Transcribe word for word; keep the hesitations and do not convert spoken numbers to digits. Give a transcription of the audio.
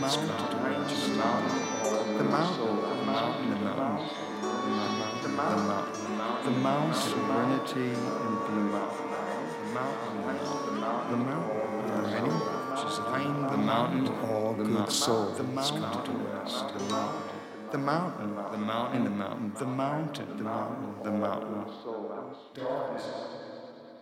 has come to rest. The mountain, the mountain, the mountain, the mountain, the mountain, serenity and beauty. The mountain, the mountain, ready? Find the mountain, all good souls come to rest. The mountain, the mountain, the mountain, the mountain, the mountain, the mountain, the mountain.